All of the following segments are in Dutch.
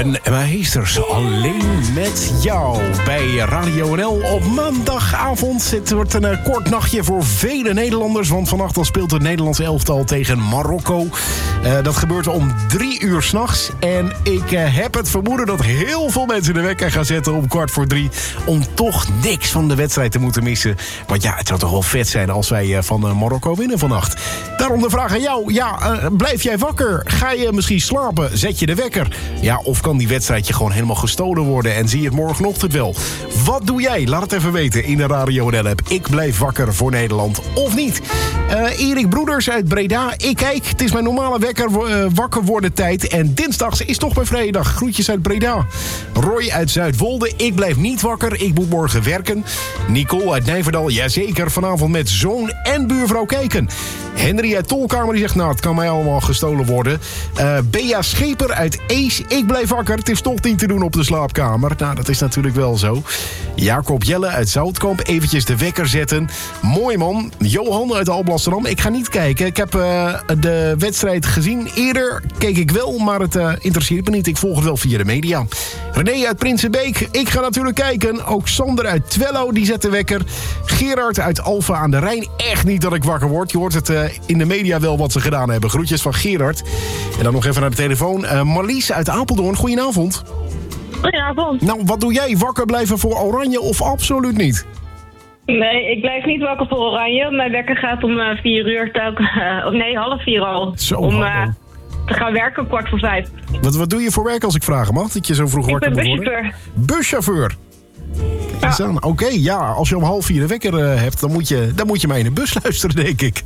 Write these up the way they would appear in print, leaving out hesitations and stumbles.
En Emma Heesters, alleen met jou bij Radio NL op maandagavond. Het wordt een kort nachtje voor vele Nederlanders, want vannacht al speelt het Nederlandse elftal tegen Marokko. Dat gebeurt om 3 uur 's nachts. En ik heb het vermoeden dat heel veel mensen de wekker gaan zetten om 2:45... om toch niks van de wedstrijd te moeten missen. Want ja, het zou toch wel vet zijn als wij van Marokko winnen vannacht. Daarom de vraag aan jou. Ja, blijf jij wakker? Ga je misschien slapen? Zet je de wekker? Ja, of kan die wedstrijd je gewoon helemaal gestolen worden en zie je het morgenochtend wel? Wat doe jij? Laat het even weten in de Radio NL-app. Ik blijf wakker voor Nederland of niet? Erik Broeders uit Breda. Ik kijk, het is mijn normale wakker worden tijd. En dinsdags is toch mijn vrije dag. Groetjes uit Breda. Roy uit Zuidwolde. Ik blijf niet wakker. Ik moet morgen werken. Nicole uit Nijverdal. Jazeker, vanavond met zoon en buurvrouw kijken. Henry uit Tolkamer die zegt, nou, het kan mij allemaal gestolen worden. Bea Scheper uit Ees. Ik blijf wakker. Het is toch niet te doen op de slaapkamer. Nou, dat is natuurlijk wel zo. Jacob Jelle uit Zoutkamp. Eventjes de wekker zetten. Mooi man. Johan uit Alblasserdam. Ik ga niet kijken. Ik heb de wedstrijd gezien. Eerder keek ik wel, maar het interesseert me niet. Ik volg het wel via de media. René uit Prinsenbeek. Ik ga natuurlijk kijken. Ook Sander uit Twello, die zet de wekker. Gerard uit Alphen aan de Rijn. Echt niet dat ik wakker word. Je hoort het in de media wel wat ze gedaan hebben. Groetjes van Gerard. En dan nog even naar de telefoon. Marlies uit Apeldoorn. Goedenavond. Goedenavond. Nou, wat doe jij? Wakker blijven voor Oranje of absoluut niet? Nee, ik blijf niet wakker voor Oranje. Mijn wekker gaat om 4 uur. Nee, 3:30 al. Zo, om te gaan werken 4:45. Wat doe je voor werk als ik vragen mag? Dat je zo vroeg wakker moet worden? Ik ben buschauffeur. Ja. Oké, ja, als je om 3:30 de wekker hebt, dan moet je maar in de bus luisteren, denk ik.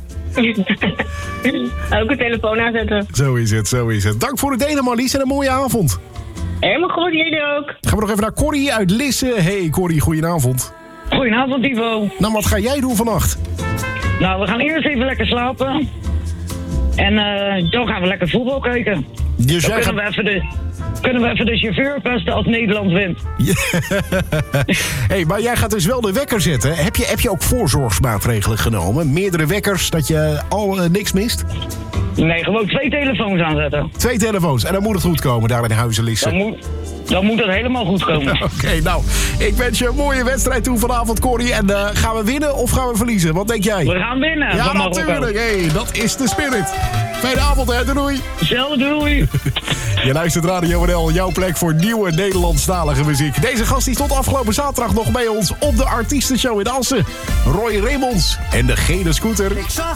Ook een telefoon aanzetten. Zo is het. Dank voor het delen, Marlies, en een mooie avond. Helemaal goed, jullie ook. Gaan we nog even naar Corrie uit Lisse. Hey Corrie, goedenavond. Goedenavond, Ivo. Nou, wat ga jij doen vannacht? Nou, we gaan eerst even lekker slapen. En dan gaan we lekker voetbal kijken. Dus dan jij kunnen we even de chauffeur pesten als Nederland wint. Hey, maar jij gaat dus wel de wekker zetten. Heb je ook voorzorgsmaatregelen genomen? Meerdere wekkers, dat je al niks mist? Nee, gewoon 2 telefoons aanzetten. 2 telefoons. En dan moet het goed komen daar in Huizen-Lisse. Dan moet het helemaal goed komen. Oké, nou, ik wens je een mooie wedstrijd toe vanavond, Corrie. En gaan we winnen of gaan we verliezen? Wat denk jij? We gaan winnen. Ja, natuurlijk. Hey, dat is de spirit. Fijne avond, hè. Doei. Zelfde, doei. Je luistert Radio NL, jouw plek voor nieuwe Nederlandstalige muziek. Deze gast die stond afgelopen zaterdag nog bij ons op de Artiestenshow in Assen. Roy Raymonds en de gele scooter. Ik zag